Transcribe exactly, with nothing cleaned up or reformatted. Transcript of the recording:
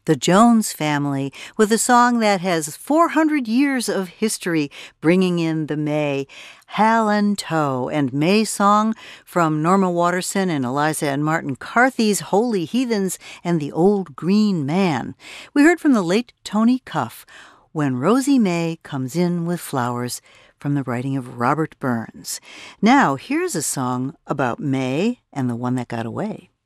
the Jones Family, with a song that has four hundred years of history, bringing in the May. Hal and Toe and May Song from Norma Waterson and Eliza and Martin Carthy's Holy Heathens and the Old Green Man. We heard from the late Tony Cuff, When Rosie May Comes In with Flowers, from the writing of Robert Burns. Now, here's a song about May and the One That Got Away.